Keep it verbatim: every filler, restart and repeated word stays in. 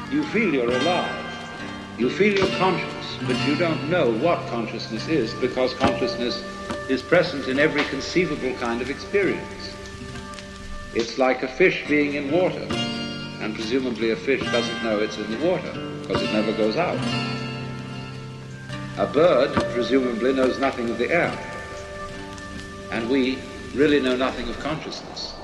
You feel you're alive. You feel you're conscious, but you don't know what consciousness is because consciousness is present in every conceivable kind of experience. It's like a fish being in water, and presumably a fish doesn't know it's in the water because it never goes out. A bird presumably knows nothing of the air, and we really know nothing of consciousness.